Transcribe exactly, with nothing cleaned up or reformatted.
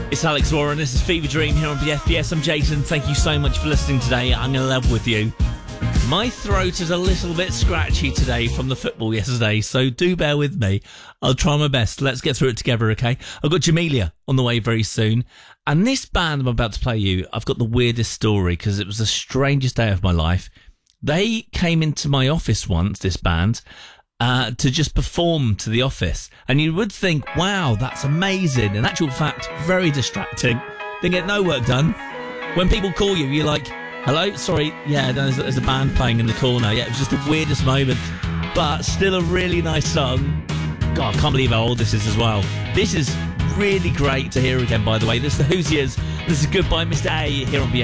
It's Alex Warren, this is Fever Dream here on B F B S. I'm Jason, thank you so much for listening today. I'm in love with you. My throat is a little bit scratchy today from the football yesterday, so do bear with me. I'll try my best. Let's get through it together, okay? I've got Jamelia on the way very soon. And this band I'm about to play you, I've got the weirdest story because it was the strangest day of my life. They came into my office once, this band, uh, to just perform to the office. And you would think, wow, that's amazing. In actual fact, very distracting. Didn't get no work done. When people call you, you're like, hello? Sorry, yeah, there's, there's a band playing in the corner. Yeah, it was just the weirdest moment. But still a really nice song. God, I can't believe how old this is as well. This is really great to hear again, by the way. This is the Hoosiers. This is Goodbye, Mister A, here on B F.